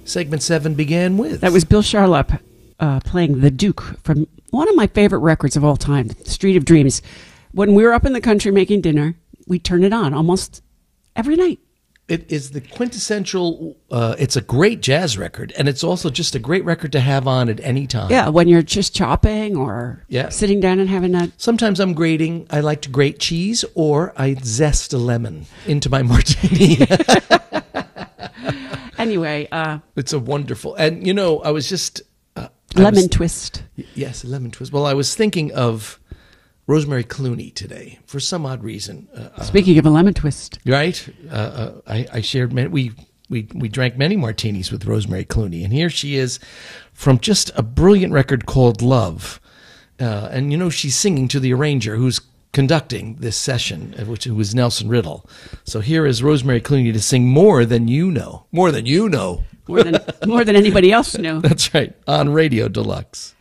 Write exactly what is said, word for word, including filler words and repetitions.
Segment seven began with. That was Bill Charlap uh, playing The Duke from one of my favorite records of all time, Street of Dreams. When we were up in the country making dinner, we'd turn it on almost every night. It is the quintessential, uh, it's a great jazz record, and it's also just a great record to have on at any time. Yeah, when you're just chopping or yeah. sitting down and having that. Sometimes I'm grating, I like to grate cheese, or I zest a lemon into my martini. Anyway. Uh, it's a wonderful, and you know, I was just... Uh, lemon was, twist. Yes, lemon twist. Well, I was thinking of Rosemary Clooney today for some odd reason. Uh, Speaking of a lemon twist, right? Uh, uh, I, I shared many, we we we drank many martinis with Rosemary Clooney, and here she is from just a brilliant record called Love. Uh, and you know, she's singing to the arranger who's conducting this session, which was Nelson Riddle. So here is Rosemary Clooney to sing More Than You Know, more than you know, more than more than anybody else knew. That's right, on Radio Deluxe.